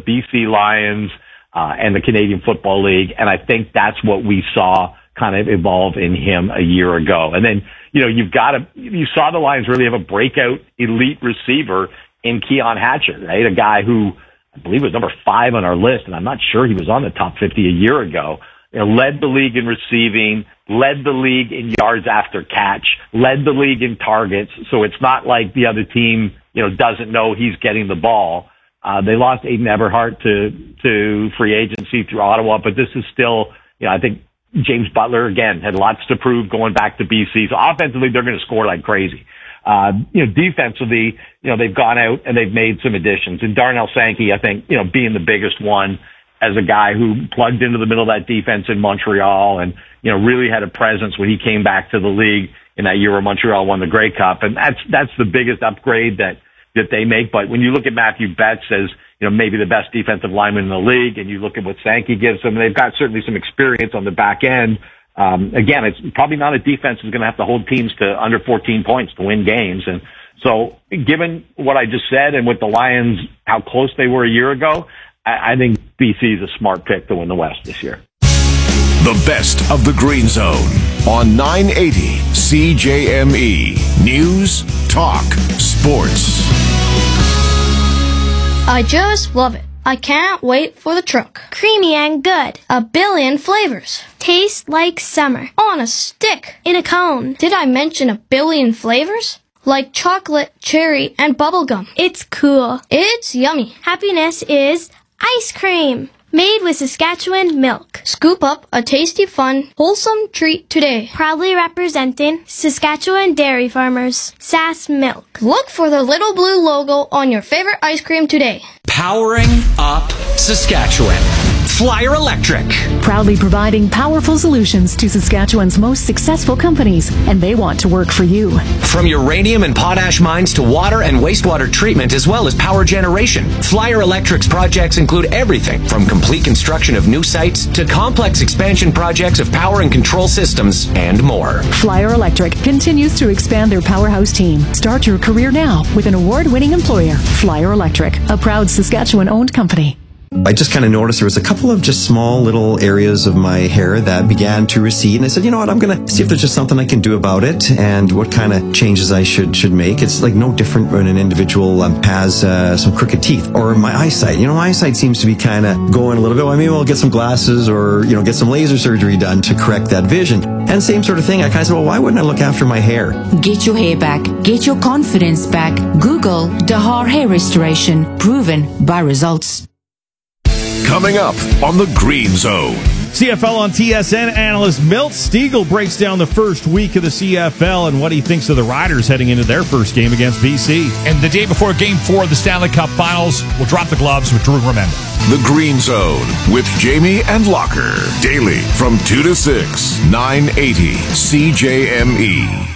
BC Lions and the Canadian Football League, and I think that's what we saw kind of evolve in him a year ago. And then, you saw the Lions really have a breakout elite receiver in Keon Hatcher, right? A guy who I believe was number 5 on our list, and I'm not sure he was on the top 50 a year ago. Led the league in receiving, led the league in yards after catch, led the league in targets. So it's not like the other team, doesn't know he's getting the ball. They lost Aiden Everhart to free agency through Ottawa, but this is still, I think James Butler, again, had lots to prove going back to BC. So offensively, they're going to score like crazy. Defensively, they've gone out and they've made some additions. And Darnell Sankey, I think, being the biggest one as a guy who plugged into the middle of that defense in Montreal and, really had a presence when he came back to the league in that year where Montreal won the Grey Cup. And that's the biggest upgrade that they make. But when you look at Matthew Betts as, maybe the best defensive lineman in the league, and you look at what Sankey gives them, they've got certainly some experience on the back end. Again, it's probably not a defense that's going to have to hold teams to under 14 points to win games. And so given what I just said and with the Lions, how close they were a year ago, I think BC is a smart pick to win the West this year. The best of the Green Zone on 980 CJME. News, talk, sports. I just love it. I can't wait for the truck. Creamy and good. 1 billion flavors. Tastes like summer. On a stick. In a cone. Did I mention 1 billion flavors? Like chocolate, cherry, and bubblegum. It's cool. It's yummy. Happiness is ice cream. Made with Saskatchewan milk. Scoop up a tasty, fun, wholesome treat today. Proudly representing Saskatchewan dairy farmers. Sask Milk. Look for the little blue logo on your favorite ice cream today. Powering up Saskatchewan. Flyer Electric. Proudly providing powerful solutions to Saskatchewan's most successful companies, and they want to work for you. From uranium and potash mines to water and wastewater treatment, as well as power generation, Flyer Electric's projects include everything from complete construction of new sites to complex expansion projects of power and control systems and more. Flyer Electric continues to expand their powerhouse team. Start your career now with an award-winning employer. Flyer Electric, a proud Saskatchewan-owned company. I just kind of noticed there was a couple of just small little areas of my hair that began to recede, and I said, you know what, I'm going to see if there's just something I can do about it and what kind of changes I should make. It's like no different when an individual has some crooked teeth or my eyesight. My eyesight seems to be kind of going a little bit. Well, maybe I'll get some glasses or, get some laser surgery done to correct that vision. And same sort of thing. I kind of said, well, why wouldn't I look after my hair? Get your hair back. Get your confidence back. Google Dahar Hair Restoration. Proven by results. Coming up on the Green Zone. CFL on TSN analyst Milt Stiegel breaks down the first week of the CFL and what he thinks of the Riders heading into their first game against BC. And the day before Game 4 of the Stanley Cup Finals, we'll drop the gloves with Drew Remenda. The Green Zone with Jamie and Locker. Daily from 2 to 6, 980 CJME.